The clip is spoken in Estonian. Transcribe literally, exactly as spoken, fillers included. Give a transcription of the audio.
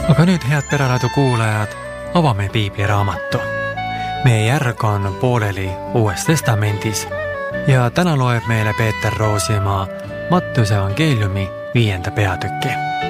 Aga nüüd, head Pereradio kuulajad, avame piibliraamatu. Meie järg on pooleli Uues Testamendis ja täna loeb meile Peeter Roosimaa Mattuse evangeeliumi viienda peatüki.